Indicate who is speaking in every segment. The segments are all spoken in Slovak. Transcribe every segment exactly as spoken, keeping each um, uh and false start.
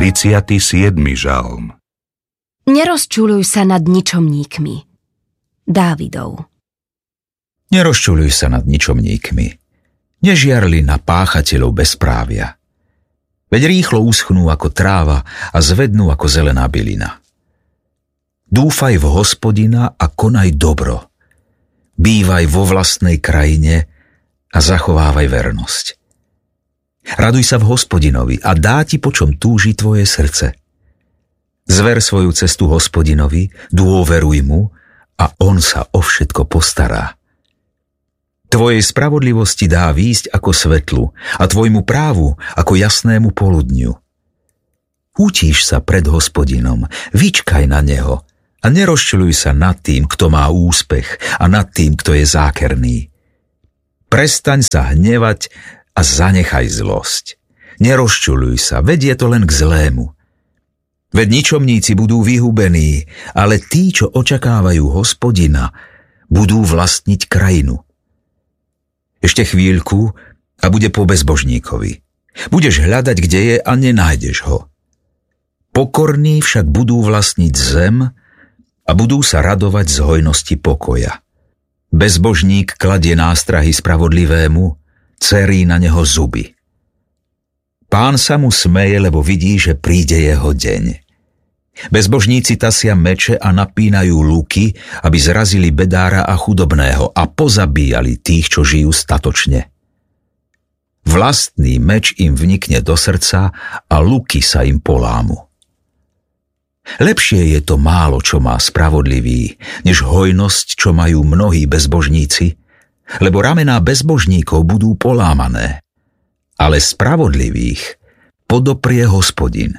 Speaker 1: tridsiaty siedmy žalm.
Speaker 2: Nerozčuľuj sa nad ničomníkmi. Dávidov.
Speaker 3: Nerozčuľuj sa nad ničomníkmi. Nežiarli na páchateľov bezprávia. Veď rýchlo uschnú ako tráva a zvednú ako zelená bylina. Dúfaj v Hospodina a konaj dobro. Bývaj vo vlastnej krajine a zachovávaj vernosť. Raduj sa v Hospodinovi a dá ti, po čom túži tvoje srdce. Zver svoju cestu Hospodinovi, dôveruj mu a on sa o všetko postará. Tvojej spravodlivosti dá výjsť ako svetlu a tvojmu právu ako jasnému poludniu. Utíš sa pred Hospodinom, vyčkaj na neho a nerozčuľuj sa nad tým, kto má úspech a nad tým, kto je zákerný. Prestaň sa hnevať a zanechaj zlosť. Nerozčuľuj sa, veď je to len k zlému. Veď ničomníci budú vyhubení, ale tí, čo očakávajú Hospodina, budú vlastniť krajinu. Ešte chvíľku a bude po bezbožníkovi. Budeš hľadať, kde je a nenájdeš ho. Pokorní však budú vlastniť zem a budú sa radovať z hojnosti pokoja. Bezbožník kladie nástrahy spravodlivému, cerí na neho zuby. Pán sa mu smeje, lebo vidí, že príde jeho deň. Bezbožníci tasia meče a napínajú luky, aby zrazili bedára a chudobného a pozabíjali tých, čo žijú statočne. Vlastný meč im vnikne do srdca a luky sa im polámu. Lepšie je to málo, čo má spravodlivý, než hojnosť, čo majú mnohí bezbožníci, lebo ramená bezbožníkov budú polámané, ale spravodlivých podoprie Hospodin.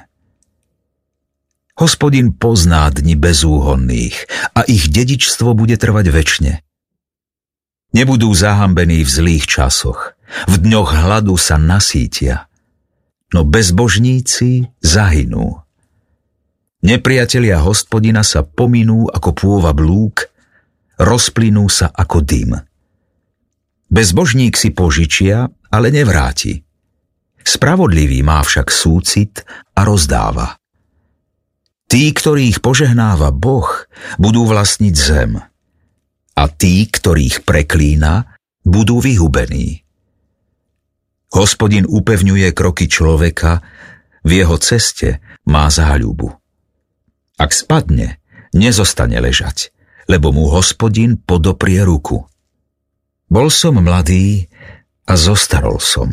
Speaker 3: Hospodin pozná dni bezúhonných a ich dedičstvo bude trvať večne. Nebudú zahambení v zlých časoch, v dňoch hladu sa nasítia, no bezbožníci zahynú. Nepriatelia Hospodina sa pominú ako pôvab lúk, rozplynú sa ako dym. Bezbožník si požičia, ale nevráti. Spravodlivý má však súcit a rozdáva. Tí, ktorých požehnáva Boh, budú vlastniť zem. A tí, ktorých preklína, budú vyhubení. Hospodin upevňuje kroky človeka, v jeho ceste má záľubu. Ak spadne, nezostane ležať, lebo mu Hospodin podoprie ruku. Bol som mladý a zostarol som.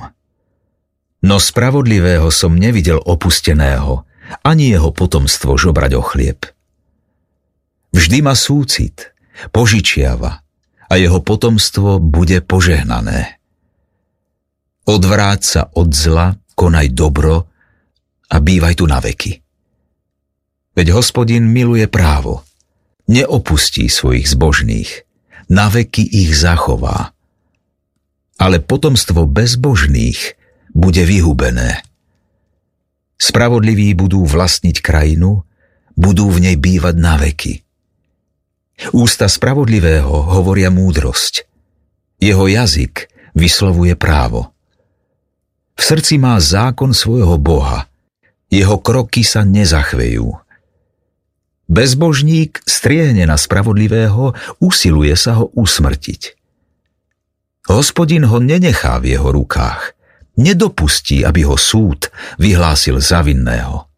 Speaker 3: No spravodlivého som nevidel opusteného, ani jeho potomstvo žobrať o chlieb. Vždy má súcit, požičiava a jeho potomstvo bude požehnané. Odvráť sa od zla, konaj dobro a bývaj tu na veky. Veď Hospodin miluje právo, neopustí svojich zbožných, na veky ich zachová. Ale potomstvo bezbožných bude vyhubené. Spravodliví budú vlastniť krajinu, budú v nej bývať na veky. Ústa spravodlivého hovoria múdrosť. Jeho jazyk vyslovuje právo. V srdci má zákon svojho Boha. Jeho kroky sa nezachvejú. Bezbožník striehne na spravodlivého, usiluje sa ho usmrtiť. Hospodin ho nenechá v jeho rukách. Nedopustí, aby ho súd vyhlásil za vinného.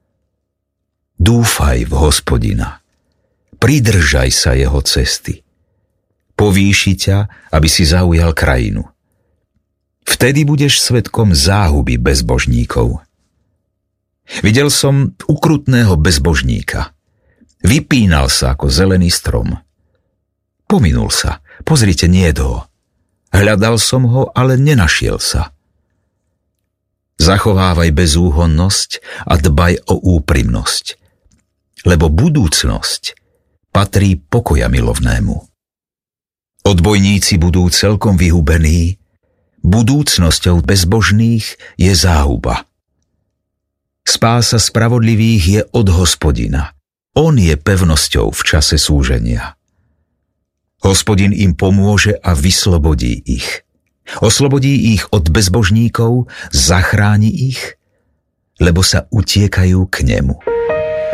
Speaker 3: Dúfaj v Hospodina. Pridržaj sa jeho cesty. Povýši ťa, aby si zaujal krajinu. Vtedy budeš svedkom záhuby bezbožníkov. Videl som ukrutného bezbožníka. Vypínal sa ako zelený strom. Pominul sa, pozrite, niet ho. Hľadal som ho, ale nenašiel sa. Zachovávaj bezúhonnosť a dbaj o úprimnosť, lebo budúcnosť patrí pokoja milovnému. Odbojníci budú celkom vyhubení, budúcnosťou bezbožných je záhuba. Spása spravodlivých je od Hospodina. On je pevnosťou v čase súženia. Hospodin im pomôže a vyslobodí ich. Oslobodí ich od bezbožníkov, zachráni ich, lebo sa utiekajú k nemu.